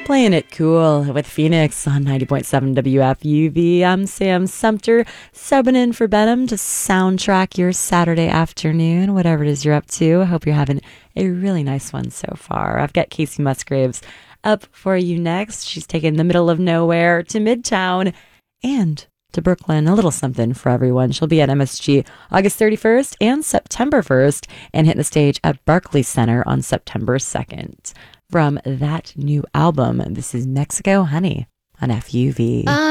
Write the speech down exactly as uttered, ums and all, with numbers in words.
Playing it cool with Phoenix on ninety point seven W F U V. I'm Sam Sumter, subbing in for Benham to soundtrack your Saturday afternoon, whatever it is you're up to. I hope you're having a really nice one so far. I've got Casey Musgraves up for you next. She's taking the middle of nowhere to Midtown and to Brooklyn. A little something for everyone. She'll be at M S G August thirty-first and September first and hitting the stage at Barclays Center on September second. From that new album, this is Mexico Honey on F U V.